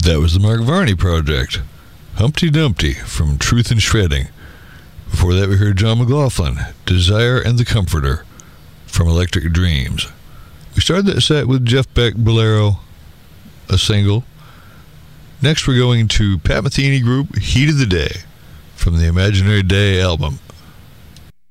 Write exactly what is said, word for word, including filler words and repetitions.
That was the Mark Varney Project. Humpty Dumpty from Truth in Shredding. Before that we heard John McLaughlin, Desire and the Comforter from Electric Dreams. We started that set with Jeff Beck, Bolero, a single. Next we're going to Pat Metheny Group, Heat of the Day from the Imaginary Day album.